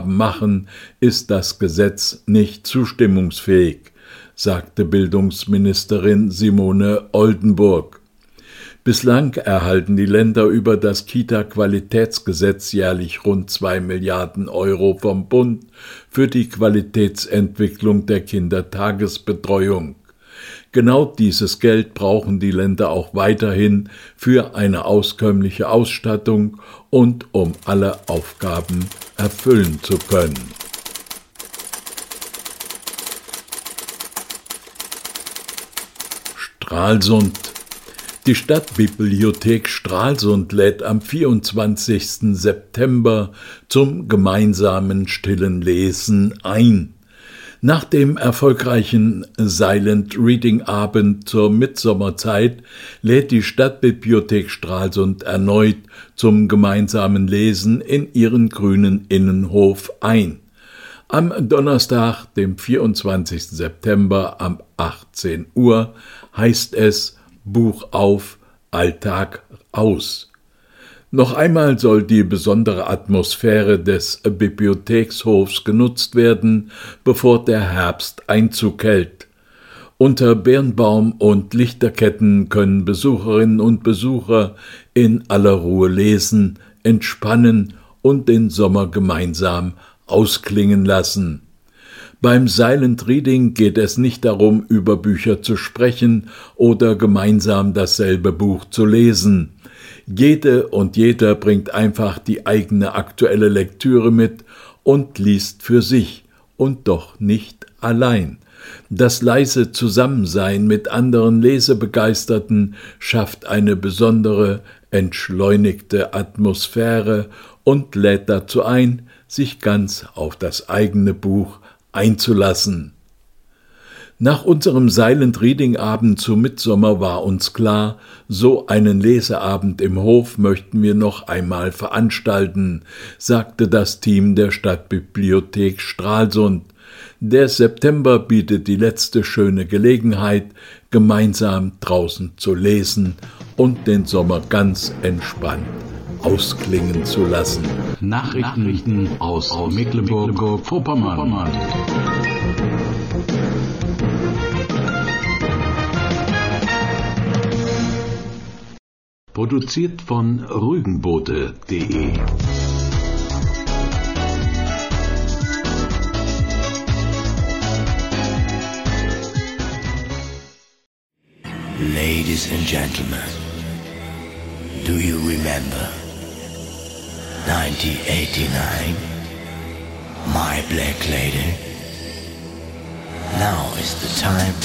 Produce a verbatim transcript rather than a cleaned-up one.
Hausaufgaben machen, ist das Gesetz nicht zustimmungsfähig, sagte Bildungsministerin Simone Oldenburg. Bislang erhalten die Länder über das Kita-Qualitätsgesetz jährlich rund zwei Milliarden Euro vom Bund für die Qualitätsentwicklung der Kindertagesbetreuung. Genau dieses Geld brauchen die Länder auch weiterhin für eine auskömmliche Ausstattung und um alle Aufgaben erfüllen zu können. Stralsund. Die Stadtbibliothek Stralsund lädt am vierundzwanzigsten September zum gemeinsamen stillen Lesen ein. Nach dem erfolgreichen Silent Reading Abend zur Mittsommerzeit lädt die Stadtbibliothek Stralsund erneut zum gemeinsamen Lesen in ihren grünen Innenhof ein. Am Donnerstag, dem vierundzwanzigsten September um achtzehn Uhr, heißt es Buch auf, Alltag aus. Noch einmal soll die besondere Atmosphäre des Bibliothekshofs genutzt werden, bevor der Herbst Einzug hält. Unter Birnbaum und Lichterketten können Besucherinnen und Besucher in aller Ruhe lesen, entspannen und den Sommer gemeinsam ausklingen lassen. Beim Silent Reading geht es nicht darum, über Bücher zu sprechen oder gemeinsam dasselbe Buch zu lesen. Jede und jeder bringt einfach die eigene aktuelle Lektüre mit und liest für sich und doch nicht allein. Das leise Zusammensein mit anderen Lesebegeisterten schafft eine besondere, entschleunigte Atmosphäre und lädt dazu ein, sich ganz auf das eigene Buch einzulassen. Nach unserem Silent Reading Abend zu Mittsommer war uns klar, so einen Leseabend im Hof möchten wir noch einmal veranstalten, sagte das Team der Stadtbibliothek Stralsund. Der September bietet die letzte schöne Gelegenheit, gemeinsam draußen zu lesen und den Sommer ganz entspannt ausklingen zu lassen. Nachrichten aus Mecklenburg-Vorpommern. Produziert von rügenboote punkt de. Ladies and gentlemen, do you remember nineteen eighty-nine? My Black Lady? Now is the time